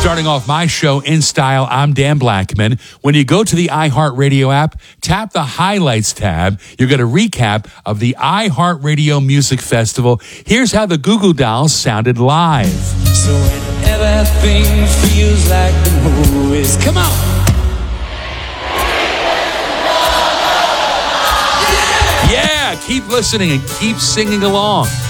Starting off my show in style, I'm Dan Blackman. When you go to the iHeartRadio app, tap the Highlights tab. You'll get a recap of the iHeartRadio Music Festival. Here's how the Goo Goo Dolls sounded live. So when everything feels like the movies, come on! Yeah, keep listening and keep singing along.